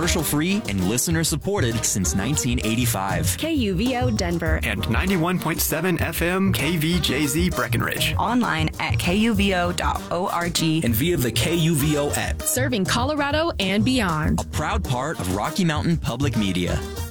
commercial-free and listener-supported since 1985. KUVO Denver. And 91.7 FM KVJZ Breckenridge. Online at kuvo.org. And via the KUVO app. Serving Colorado and beyond. A proud part of Rocky Mountain Public Media.